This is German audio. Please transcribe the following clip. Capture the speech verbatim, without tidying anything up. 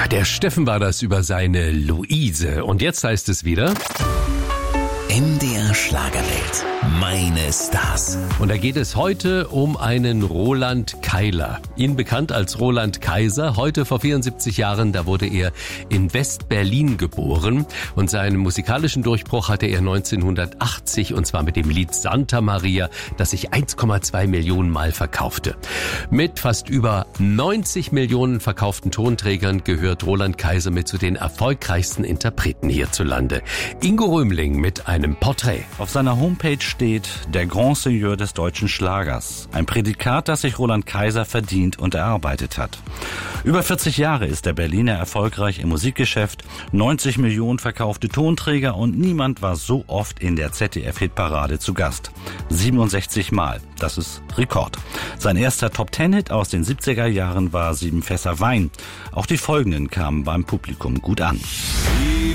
Ja, der Steffen war das über seine Luise. Und jetzt heißt es wieder M D R Schlagerwelt. Meine Stars. Und da geht es heute um einen Roland Keiler. Ihn bekannt als Roland Kaiser. Heute vor vierundsiebzig Jahren, da wurde er in West-Berlin geboren. Und seinen musikalischen Durchbruch hatte er neunzehnhundertachtzig, und zwar mit dem Lied Santa Maria, das sich eins Komma zwei Millionen Mal verkaufte. Mit fast über neunzig Millionen verkauften Tonträgern gehört Roland Kaiser mit zu den erfolgreichsten Interpreten hierzulande. Ingo Römling mit einem Porträt. Auf seiner Homepage steht der Grand Seigneur des deutschen Schlagers. Ein Prädikat, das sich Roland Kaiser verdient und erarbeitet hat. Über vierzig Jahre ist der Berliner erfolgreich im Musikgeschäft, neunzig Millionen verkaufte Tonträger und niemand war so oft in der Z D F-Hitparade zu Gast. siebenundsechzig Mal, das ist Rekord. Sein erster Top-Ten-Hit aus den siebziger Jahren war Sieben Fässer Wein. Auch die folgenden kamen beim Publikum gut an.